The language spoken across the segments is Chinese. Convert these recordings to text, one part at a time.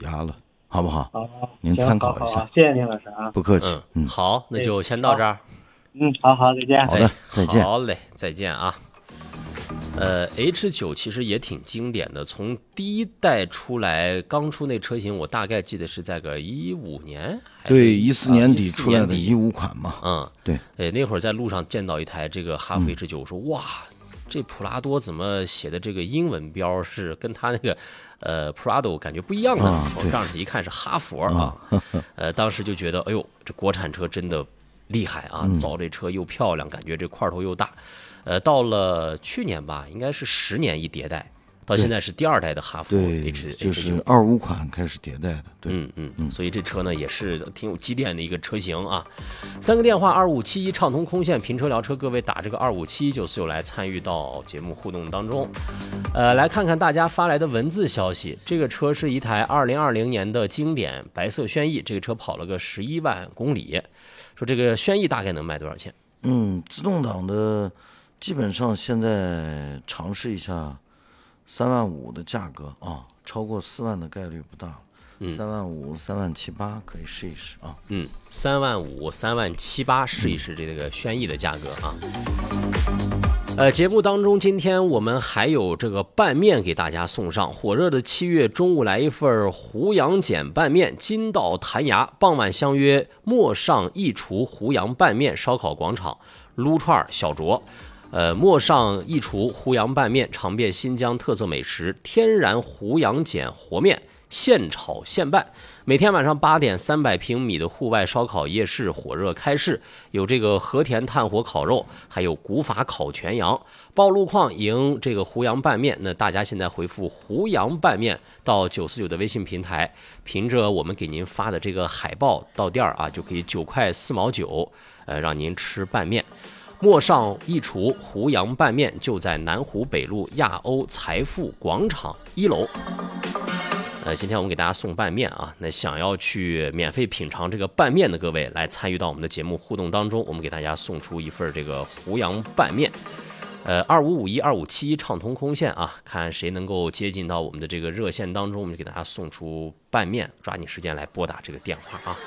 押了，好不好？ 好， 您参考一下。 谢谢您老师啊。 不客气。 好，那就先到这儿。 好，再见。 好的，再见。 好嘞，再见啊。H9其实也挺经典的，从第一代出来，刚出那车型，我大概记得是在个15年， 对，14年底出来的15款嘛。对。 那会儿在路上见到一台这个哈弗 H9，我说哇，这普拉多怎么写的这个英文标是跟他那个Prado 感觉不一样呢？我上去一看是哈佛啊，当时就觉得哎呦，这国产车真的厉害啊，造这车又漂亮，感觉这块头又大。到了去年吧，应该是10年一迭代，到现在是第2代的哈弗 H9， 就是25款开始迭代的。对， 所以这车呢也是挺有积淀的一个车型啊。3个电话2571畅通空线评车聊车，各位打这个2571就来参与到节目互动当中。来看看大家发来的文字消息，这个车是一台2020年的经典白色轩逸，这个车跑了个11万公里，说这个轩逸大概能卖多少钱？ 自动挡的。基本上现在尝试一下3万5的价格啊，超过4万的概率不大了。3万5、3万7、8可以试一试啊。 3万5、3万7、8试一试这个轩逸的价格啊。节目当中今天我们还有这个拌面给大家送上，火热的7月中午来一份胡杨碱拌面，筋道弹牙，傍晚相约陌上一厨胡杨拌面烧烤广场撸串小酌。陌上一厨胡杨拌面，尝遍新疆特色美食，天然胡杨碱和面，现炒现拌。每天晚上8点，300平米的户外烧烤夜市火热开市，有这个和田炭火烤肉，还有古法烤全羊。报路况赢这个胡杨拌面，那大家现在回复胡杨拌面到949的微信平台，凭着我们给您发的这个海报到店啊，就可以9块4毛9，让您吃拌面。陌上一厨胡杨拌面就在南湖北路亚欧财富广场1楼。今天我们给大家送拌面啊，那想要去免费品尝这个拌面的各位，来参与到我们的节目互动当中，我们给大家送出一份这个胡杨拌面。2551、2571畅通空线啊，看谁能够接近到我们的这个热线当中，我们就给大家送出拌面，抓紧时间来拨打这个电话啊。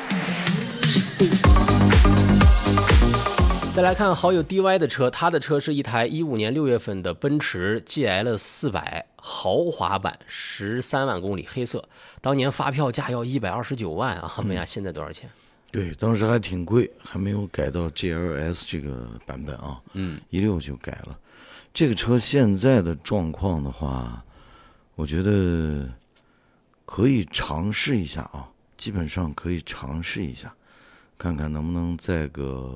再来看好友 DY 的车，他的车是一台15年6月份的奔驰 GL 400豪华版，13万公里，黑色，当年发票价要129万啊，问下现在多少钱？ 对，当时还挺贵，还没有改到 GLS 这个版本啊。16就改了。这个车现在的状况的话，我觉得可以尝试一下啊，基本上可以尝试一下，看看能不能再个。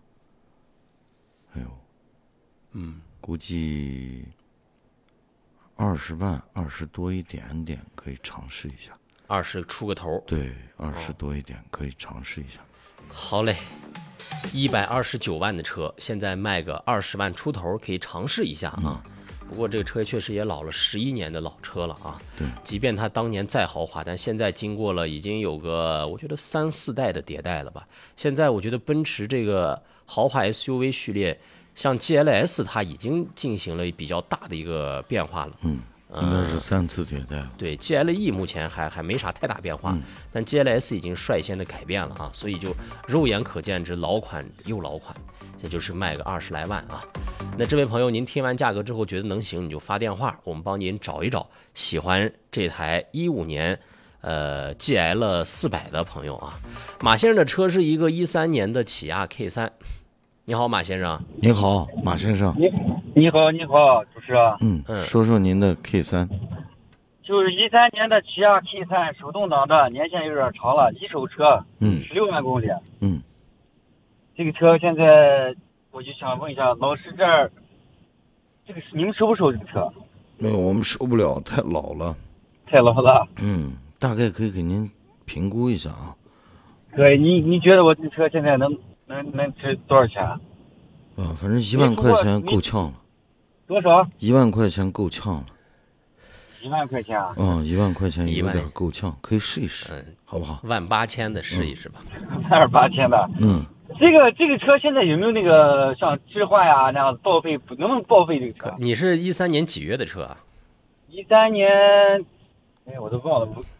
估计20万，20多一点点可以尝试一下 ，20出个头。 对，20多一点可以尝试一下。 好嘞，129万的车，现在卖个20万出头，可以尝试一下啊。不过这个车确实也老了11年的老车了啊。 对， 即便它当年再豪华，但现在经过了已经有个我觉得3、4代的迭代了吧。现在我觉得奔驰这个豪华 SUV 序列。像 GLS 它已经进行了比较大的一个变化了， 应该是3次迭代了。 对 ，GLE 目前还没啥太大变化，但 GLS 已经率先的改变了啊，所以就肉眼可见这老款又老款，也就是卖个20来万啊。那这位朋友，您听完价格之后觉得能行，你就发电话，我们帮您找一找喜欢这台15年GL 400的朋友啊。马先生的车是一个13年的起亚 K3。你好，马先生。 你好，马先生。 你好，主持人。 说说您的 K3。 就是13年的起亚 K3 手动挡的，年限有点长了，一手车，16万公里。这个车现在我就想问一下，老师这儿，这个你们收不收这个车？ 没有，我们收不了，太老了。 太老了。 大概可以给您评估一下啊。 可以，你觉得我这车现在能值多少钱？ 反正1万块钱够呛了。 多少 ？1万块钱够呛了。 1万块钱啊 ？1万块钱有点够呛，可以试一试，好不好 ？18000的试一试吧。 18000的。这个车现在有没有那个像置换呀那样报废？能不能报废这个车？ 你是13年几月的车啊 ？13年，我都忘了，